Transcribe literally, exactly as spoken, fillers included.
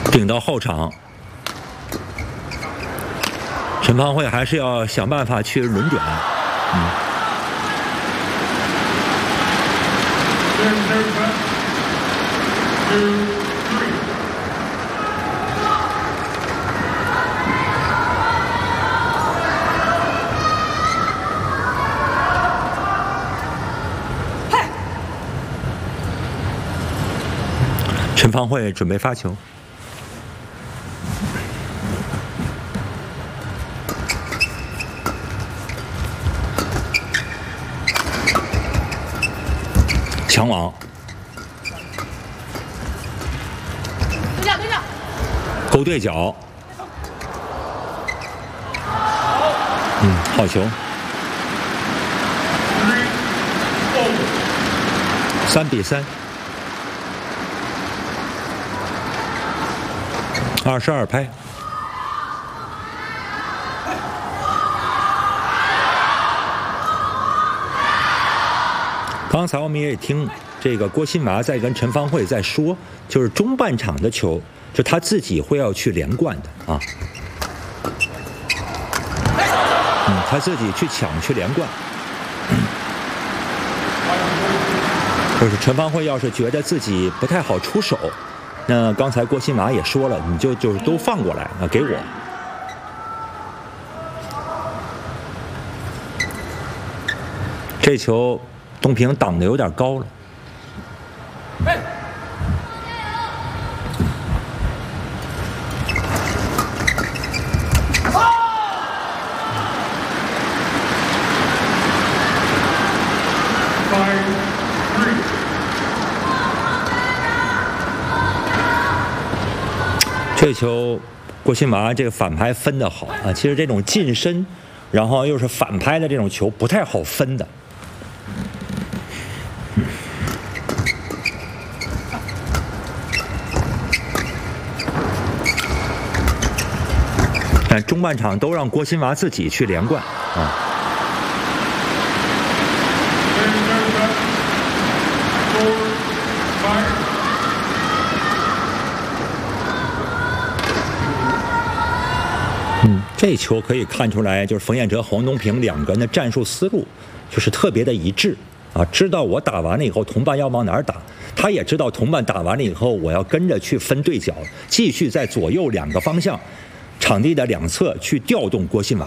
顶到后场。陈芳慧还是要想办法去轮转，嗯。陈芳慧准备发球。 抢网， 对角对角， 勾对角，嗯，好球，三比三，二十二拍。 刚才我们也听这个郭新麻在跟陈芳慧在说，就是中半场的球，就他自己会要去连贯的啊，嗯，他自己去抢去连贯，嗯、就是陈芳慧要是觉得自己不太好出手，那刚才郭新麻也说了，你就就是都放过来啊，给我。 这球。 东平挡的有点高了，这球郭新麻这个反拍分得好啊！其实这种近身，然后又是反拍的这种球不太好分的。 但中半场都让郭新麻自己去连贯啊。嗯，这球可以看出来，就是冯彦哲、黄东平两个人的战术思路就是特别的一致啊，知道我打完了以后，同伴要往哪儿打，他也知道同伴打完了以后，我要跟着去分对角，继续在左右两个方向。 场地的两侧去调动郭新麻。